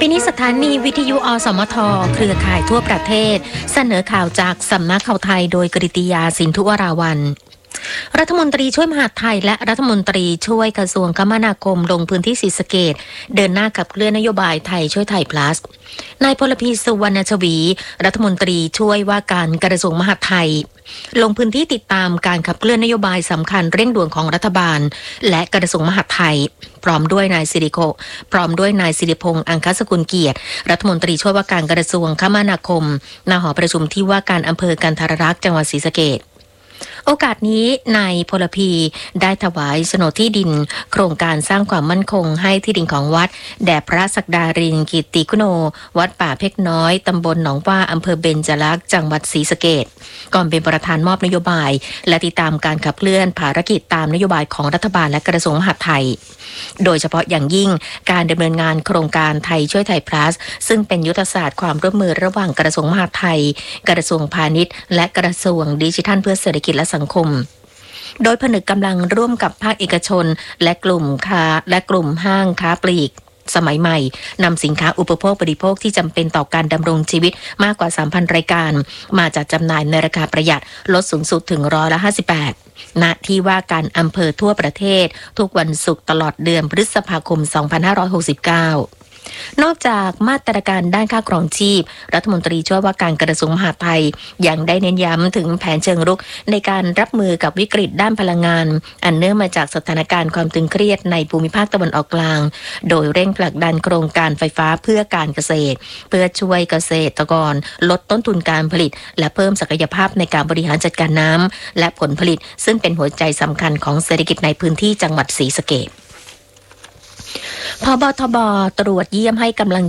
นี้สถานีวิทยุอสมทเครือข่ายทั่วประเทศเสนอข่าวจากสำนักข่าวไทยโดยกฤติยาสินธุวราวัลย์รัฐมนตรีช่วยมหาดไทยและรัฐมนตรีช่วยกระทรวงคมนาคมลงพื้นที่ศรีสะเกษเดินหน้าขับเคลื่อนนโยบายไทยช่วยไทย plus นายพลพีสุวรรณชวีรัฐมนตรีช่วยว่าการกระทรวงมหาดไทยลงพื้นที่ติดตามการขับเคลื่อนนโยบายสำคัญเร่งด่วนของรัฐบาลและกระทรวงมหาดไทยพร้อมด้วยนายสิริพงษ์อังคสกุลเกียรติรัฐมนตรีช่วยว่าการกระทรวงคมนาคมณหอประชุมที่ว่าการอำเภอกันทรลักษณ์จังหวัดศรีสะเกษโอกาสนี้นายพลพีได้ถวายโฉนดที่ดินโครงการสร้างความมั่นคงให้ที่ดินของวัดแด่พระศักดารินกิตติคุโนวัดป่าเพกน้อยตำบลหนองว่าอำเภอเบญจลักษณ์จังหวัดศรีสะเกษก่อนเป็นประธานมอบนโยบายและติดตามการขับเคลื่อนภารกิจตามนโยบายของรัฐบาลและกระทรวงมหาดไทยโดยเฉพาะอย่างยิ่งการดำเนินงานโครงการไทยช่วยไทย plus ซึ่งเป็นยุทธศาสตร์ความร่วมมือระหว่างกระทรวงมหาดไทยกระทรวงพาณิชย์และกระทรวงดิจิทัลเพื่อเศรษฐกิจและสังคมโดยผนึกกำลังร่วมกับภาคเอกชนและกลุ่มห้างค้าปลีกสมัยใหม่นำสินค้าอุปโภคบริโภคที่จำเป็นต่อการดำรงชีวิตมากกว่า 3,000 รายการมาจัดจำหน่ายในราคาประหยัดลดสูงสุดถึง58%ณที่ว่าการอำเภอทั่วประเทศทุกวันศุกร์ตลอดเดือนพฤษภาคม 2569นอกจากมาตรการด้านค่าครองชีพรัฐมนตรีช่วยว่าการกระทรวงมหาดไทยยังได้เน้นย้ำถึงแผนเชิงรุกในการรับมือกับวิกฤตด้านพลังงานอันเนื่องมาจากสถานการณ์ความตึงเครียดในภูมิภาคตะวันออกกลางโดยเร่งผลักดันโครงการไฟฟ้าเพื่อการเกษตรเพื่อช่วยเกษตรกรลดต้นทุนการผลิตและเพิ่มศักยภาพในการบริหารจัดการน้ำและผลผลิตซึ่งเป็นหัวใจสำคัญของเศรษฐกิจในพื้นที่จังหวัดศรีสะเกษผบทบตรวจเยี่ยมให้กำลัง